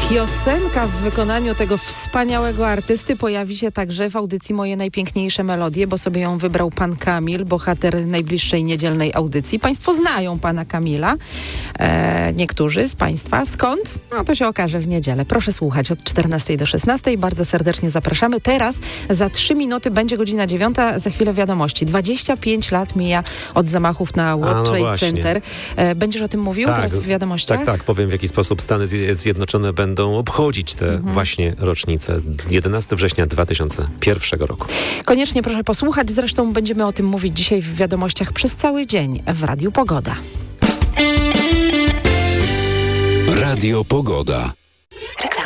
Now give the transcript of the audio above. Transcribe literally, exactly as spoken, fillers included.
Piosenka w wykonaniu tego wspaniałego artysty pojawi się także w audycji Moje Najpiękniejsze Melodie, bo sobie ją wybrał pan Kamil, bohater najbliższej niedzielnej audycji. Państwo znają pana Kamila, e, niektórzy z państwa. Skąd? No to się okaże w niedzielę. Proszę słuchać od czternastej do szesnastej. Bardzo serdecznie zapraszamy. Teraz za trzy minuty będzie godzina dziewiąta. Za chwilę wiadomości. dwadzieścia pięć lat mija od zamachów na World no Trade Center. E, będziesz o tym mówił tak, teraz w wiadomościach? Tak, tak. Powiem, w jaki sposób Stany Zjednoczone będą obchodzić te mhm. właśnie rocznicę. jedenastego września dwa tysiące pierwszego roku. Koniecznie proszę posłuchać. Zresztą będziemy o tym mówić dzisiaj w wiadomościach przez cały dzień w Radiu Pogoda. Radio Pogoda.